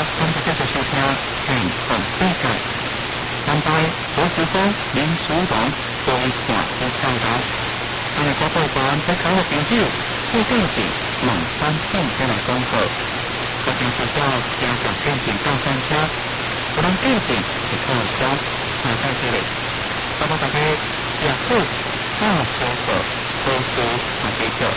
咱们继续收听健康世界。南台好时光林书房陪伴你探讨。咱们广播站在考的朋友，最近是农产品再来讲好。我真是要加强电竞到山车，不能电竞是靠烧，才在这里。那么大家吃好、好舒服、好舒服，可以做。